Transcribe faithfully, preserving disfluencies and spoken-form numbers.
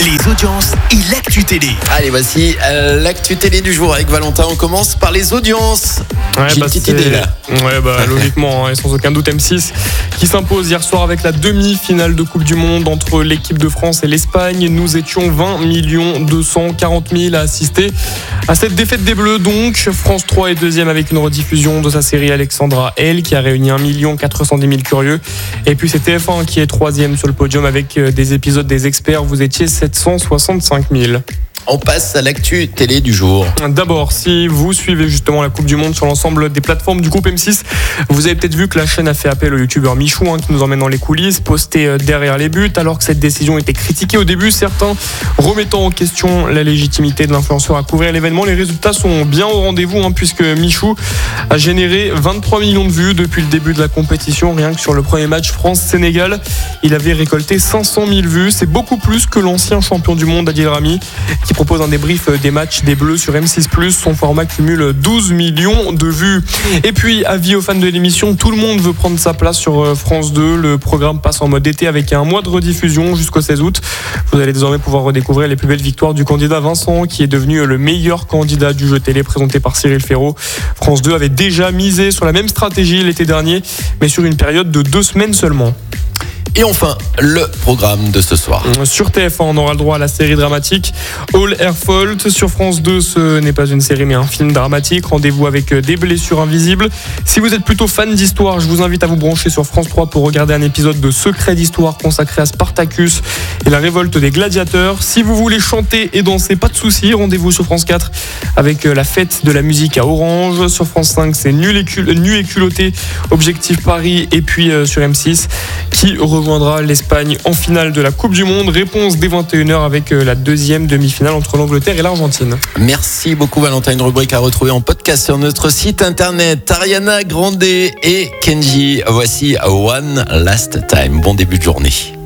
les audiences et l'actu télé. Allez, voici euh, l'actu télé du jour avec Valentin. On commence par les audiences. Ouais, J'ai bah, une petite c'est... idée là. Ouais, bah, logiquement, hein, et sans aucun doute M six qui s'impose hier soir avec la demi-finale de Coupe du Monde entre l'équipe de France et l'Espagne. Nous étions vingt millions deux cent quarante mille à assister à cette défaite des Bleus. Donc, France trois est deuxième avec une rediffusion de sa série Alexandra L qui a réuni un million quatre cent dix mille curieux. Et puis c'est T F un qui est troisième sur le podium avec des épisodes des experts. Vous étiez sept cent soixante-cinq mille. On passe à l'actu télé du jour. D'abord, si vous suivez justement la Coupe du Monde sur l'ensemble des plateformes du groupe M six, vous avez peut-être vu que la chaîne a fait appel au youtubeur Michou hein, qui nous emmène dans les coulisses, posté derrière les buts, alors que cette décision était critiquée au début, certains remettant en question la légitimité de l'influenceur à couvrir l'événement. Les résultats sont bien au rendez-vous hein, puisque Michou a généré vingt-trois millions de vues depuis le début de la compétition. Rien que sur le premier match France-Sénégal, il avait récolté cinq cent mille vues. C'est beaucoup plus que l'ancien champion du monde Adil Rami qui propose un débrief des matchs des Bleus sur M six plus. Son format cumule douze millions de vues. Et puis, avis aux fans de l'émission, tout le monde veut prendre sa place sur France deux. Le programme passe en mode été avec un mois de rediffusion jusqu'au seize août. Vous allez désormais pouvoir redécouvrir les plus belles victoires du candidat Vincent, qui est devenu le meilleur candidat du jeu télé présenté par Cyril Ferraud. France deux avait déjà misé sur la même stratégie l'été dernier, mais sur une période de deux semaines seulement. Et enfin, le programme de ce soir. Sur T F un, on aura le droit à la série dramatique All Air Fault. Sur France deux, ce n'est pas une série mais un film dramatique. Rendez-vous avec des blessures invisibles. Si vous êtes plutôt fan d'histoire, je vous invite à vous brancher sur France trois pour regarder un épisode de Secret d'Histoire consacré à Spartacus et la révolte des gladiateurs. Si vous voulez chanter et danser, pas de soucis, rendez-vous sur France quatre avec la fête de la musique à Orange. Sur France cinq, c'est Nu et, cul- Nu et culotté, Objectif Paris. Et puis euh, sur M six, qui rejoindra l'Espagne en finale de la Coupe du Monde. Réponse dès vingt et une heures avec la deuxième demi-finale entre l'Angleterre et l'Argentine. Merci beaucoup Valentin. Une rubrique à retrouver en podcast sur notre site internet. Ariana Grande et Kenji. Voici One Last Time. Bon début de journée.